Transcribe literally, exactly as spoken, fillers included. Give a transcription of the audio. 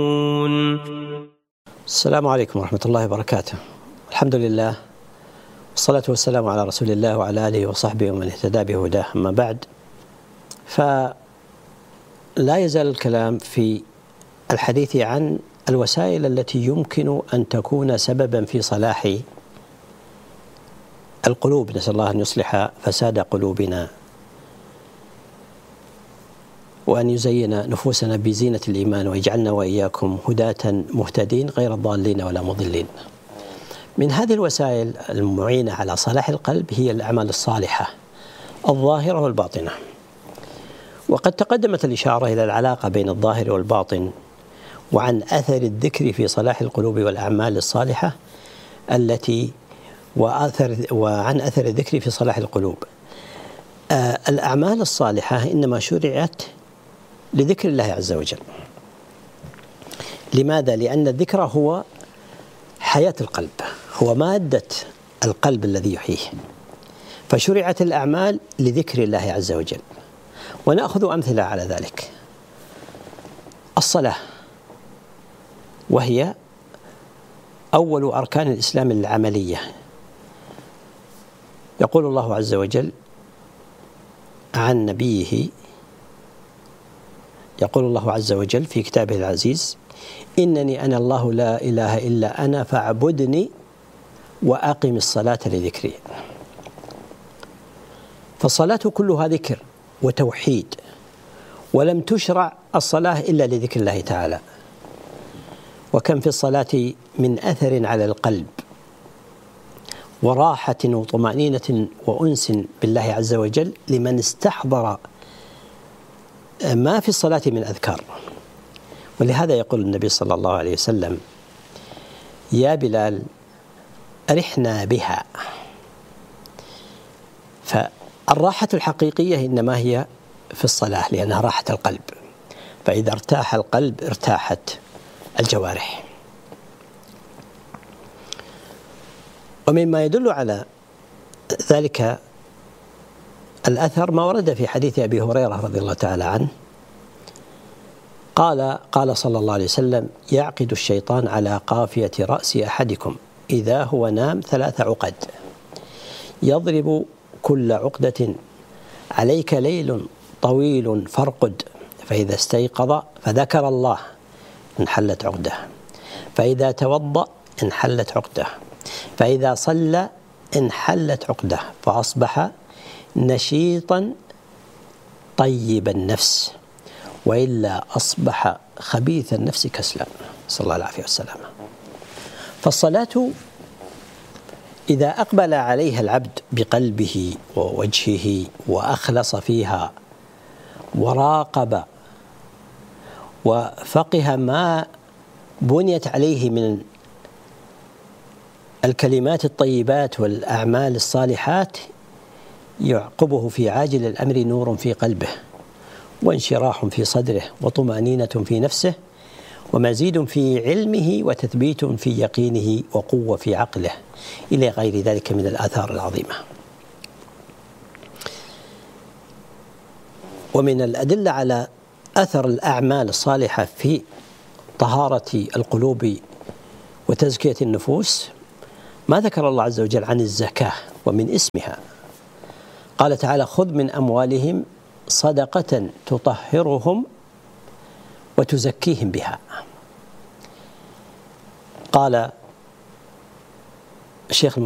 السلام عليكم ورحمة الله وبركاته. الحمد لله والصلاة والسلام على رسول الله وعلى آله وصحبه ومن اهتدى بهداه. أما بعد، فلا يزال الكلام في الحديث عن الوسائل التي يمكن أن تكون سببا في صلاح القلوب. نسأل الله أن يصلح فساد قلوبنا وأن يزين نفوسنا بزينة الإيمان ويجعلنا وإياكم هداة مهتدين غير ضالين ولا مضلين. من هذه الوسائل المعينة على صلاح القلب هي الأعمال الصالحة الظاهرة والباطنة. وقد تقدمت الإشارة إلى العلاقة بين الظاهر والباطن وعن أثر الذكر في صلاح القلوب والأعمال الصالحة التي وأثر وعن أثر الذكر في صلاح القلوب. آه الأعمال الصالحة إنما شرعت لذكر الله عز وجل. لماذا؟ لأن الذكر هو حياة القلب، هو مادة القلب الذي يحييه، فشرعت الأعمال لذكر الله عز وجل. ونأخذ أمثلة على ذلك. الصلاة، وهي أول أركان الإسلام العملية. يقول الله عز وجل عن نبيه، يقول الله عز وجل في كتابه العزيز: إنني أنا الله لا إله إلا أنا فاعبدني وأقم الصلاة لذكري. فالصلاة كلها ذكر وتوحيد، ولم تشرع الصلاة إلا لذكر الله تعالى. وكم في الصلاة من أثر على القلب وراحة وطمأنينة وأنس بالله عز وجل لمن استحضر ما في الصلاة من أذكار. ولهذا يقول النبي صلى الله عليه وسلم: يا بلال أرحنا بها. فالراحة الحقيقية إنما هي في الصلاة، لأنها راحة القلب، فإذا ارتاح القلب ارتاحت الجوارح. ومما يدل على ذلك الأثر ما ورد في حديث أبي هريرة رضي الله تعالى عنه قال قال صلى الله عليه وسلم: يعقد الشيطان على قافية رأس أحدكم إذا هو نام ثلاث عقد، يضرب كل عقدة: عليك ليل طويل فارقد، فإذا استيقظ فذكر الله انحلت عقده، فإذا توضأ انحلت عقده، فإذا صلى انحلت عقده، فأصبح نشيطا طيب النفس، وإلا أصبح خبيث النفس كسلا. صلى الله عليه وسلم. فالصلاة إذا أقبل عليها العبد بقلبه ووجهه وأخلص فيها وراقب وفقه ما بنيت عليه من الكلمات الطيبات والأعمال الصالحات، يعقبه في عاجل الأمر نور في قلبه وانشراح في صدره وطمأنينة في نفسه ومزيد في علمه وتثبيت في يقينه وقوة في عقله، إلى غير ذلك من الآثار العظيمة. ومن الأدلة على أثر الأعمال الصالحة في طهارة القلوب وتزكية النفوس ما ذكر الله عز وجل عن الزكاة ومن اسمها. قال تعالى: خذ من أموالهم صدقة تطهرهم وتزكيهم بها. قال الشيخ